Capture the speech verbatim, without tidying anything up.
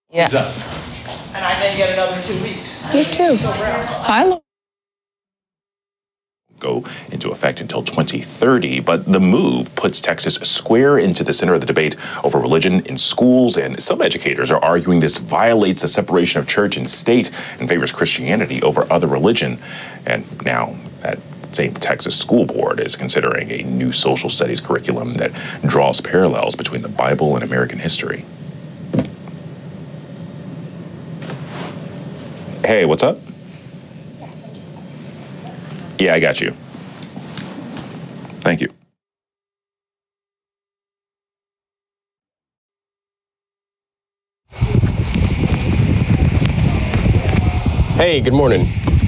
Yes. And I then get another two weeks. Me too. So rare. Hi, Laura. Go into effect until twenty thirty, but the move puts Texas square into the center of the debate over religion in schools, and some educators are arguing this violates the separation of church and state and favors Christianity over other religion. And now that same Texas school board is considering a new social studies curriculum that draws parallels between the Bible and American history. Hey, what's up? Yeah, I got you. Thank you. Hey, good morning.